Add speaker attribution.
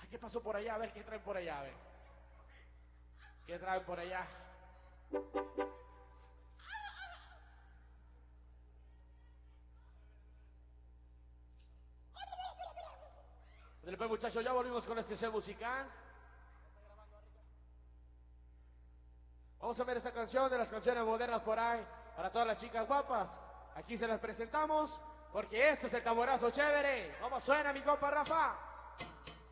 Speaker 1: ¿Qué pasó por allá? A ver, ¿qué traen por allá? A ver. ¿Qué traen por allá? Pues muchachos, ya volvimos con este set musical. Vamos a ver esta canción de las canciones modernas por ahí. Para todas las chicas guapas. Aquí se las presentamos porque esto es el tamborazo chévere. ¿Cómo suena mi compa Rafa?